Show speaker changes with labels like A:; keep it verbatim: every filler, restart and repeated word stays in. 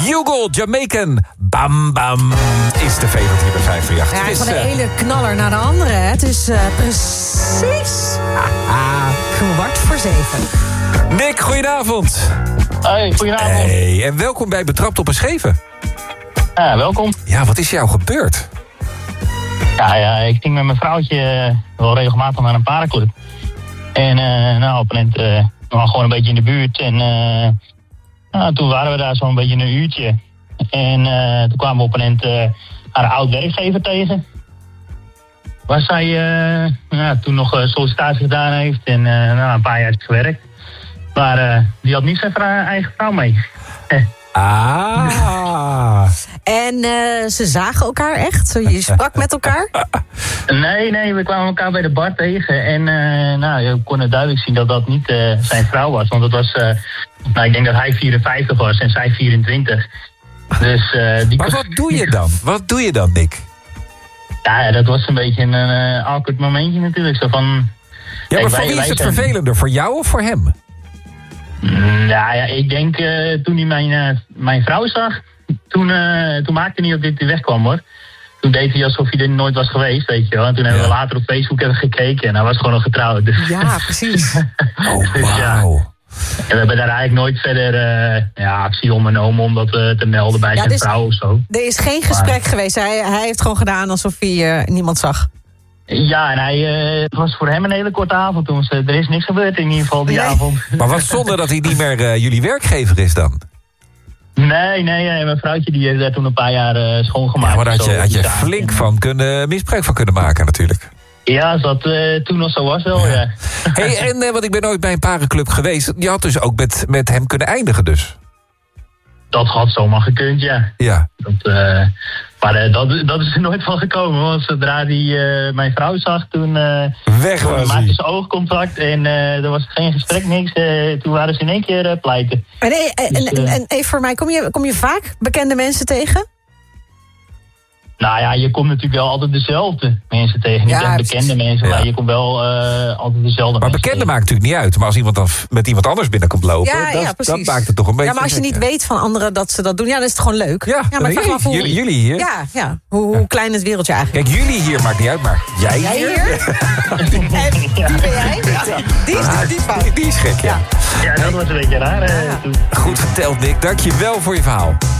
A: Bugle, Jamaican, Bam Bam is de favorite hier bij vijf drie acht.
B: Ja,
A: Het is,
B: van de
A: uh,
B: ene knaller naar de andere. Hè. Het is uh, precies ah, kwart voor zeven.
A: Nick, goedenavond.
C: Hoi, goedenavond.
A: Hey, en welkom bij Betrapt op een Scheven.
C: Ja, welkom.
A: Ja, wat is jou gebeurd?
C: Ja, ja, ik ging met mijn vrouwtje uh, wel regelmatig naar een paardenclub. En uh, nou, op een moment, uh, we waren gewoon een beetje in de buurt. En uh, nou, toen waren we daar zo'n beetje een uurtje. En uh, toen kwamen we op een moment uh, haar oud werkgever tegen. Waar zij uh, nou, toen nog uh, sollicitatie gedaan heeft en uh, nou, een paar jaar heeft gewerkt. Maar uh, die had niet zijn vrou- eigen vrouw mee.
A: Ah.
B: En uh, ze zagen elkaar echt? Je sprak met elkaar?
C: Nee, nee, we kwamen elkaar bij de bar tegen. En uh, nou, je kon het duidelijk zien dat dat niet uh, zijn vrouw was. Want het was, uh, nou, ik denk dat hij vierenvijftig was en zij vierentwintig. Dus, uh, die
A: Maar wat doe je dan? Wat doe je dan, Nick?
C: Ja, dat was een beetje een uh, awkward momentje natuurlijk. Zo van,
A: Ja, maar
C: kijk,
A: voor
C: wij-
A: wie is
C: wij
A: het
C: zijn-
A: vervelender? Voor jou of voor hem?
C: Mm, Ja, ja, ik denk uh, toen hij mijn, uh, mijn vrouw zag, toen, uh, toen maakte hij niet dat dit wegkwam hoor. Toen deed hij alsof hij er nooit was geweest, weet je wel. En toen hebben we
A: Ja.
C: later op Facebook even gekeken en hij was gewoon nog getrouwd. Dus.
B: Ja, precies.
A: Oh,
C: Dus ja.
A: wauw.
C: En we hebben daar eigenlijk nooit verder uh, ja, actie ondernomen om dat uh, te melden bij
B: Ja,
C: zijn
B: dus-
C: vrouw of zo.
B: Er is geen gesprek geweest. Hij, hij heeft gewoon gedaan alsof hij uh, niemand zag.
C: Ja, en hij, uh, het was voor hem een hele korte avond toen. Dus, uh, er is niks gebeurd in ieder geval die
B: Nee.
C: avond.
A: Maar wat zonde dat hij niet meer uh, jullie werkgever is dan.
C: Nee, nee, nee, mijn vrouwtje die heeft daar toen een paar jaar uh, schoongemaakt.
A: Ja, maar daar had
C: Zo,
A: je, had je
C: ja.
A: flink van kunnen, misbruik van kunnen maken natuurlijk.
C: Ja, als dat uh, toen nog zo was wel, ja. ja.
A: Hey, en uh, want ik ben ooit bij een parenclub geweest. Je had dus ook met, met hem kunnen eindigen dus.
C: Dat had zomaar gekund, ja.
A: Ja.
C: Dat, uh, maar uh, dat, dat is er nooit van gekomen. Want zodra hij uh, mijn vrouw zag, toen, uh,
A: Weg
C: toen
A: was
C: maakte
A: hij.
C: ze oogcontact. En uh, er was geen gesprek, niks. Uh, toen waren ze in één keer uh, pleiten.
B: En, en, en, en, en even voor mij, kom je, kom je vaak bekende mensen tegen?
C: Nou ja, je komt natuurlijk wel altijd dezelfde mensen tegen. Niet
B: Ja,
C: echt
B: precies.
C: bekende mensen,
A: Ja.
C: maar je komt wel uh, altijd dezelfde
A: Maar
C: mensen
A: bekende
C: tegen.
A: maakt natuurlijk niet uit. Maar als iemand dan f- met iemand anders binnenkomt lopen,
B: Ja,
A: dat,
B: ja, precies.
A: dat maakt het toch een beetje...
B: Ja, maar als je niet
A: gek,
B: weet van anderen dat ze dat doen, ja, dan is het gewoon leuk.
A: Ja,
B: maar
A: dan
B: ik vraag me af hoe,
A: jullie, jullie hier.
B: Ja, ja, hoe, hoe klein het wereldje eigenlijk
A: Kijk, jullie hier maakt niet uit, maar jij,
B: Jij
A: hier?
B: hier? En wie ben jij? Die is, die is fout.
A: Die, die is gek, ja.
C: Ja, dat was een beetje raar uh,
B: Ja.
C: toen.
A: Goed verteld, Nick. Dank je wel voor je verhaal.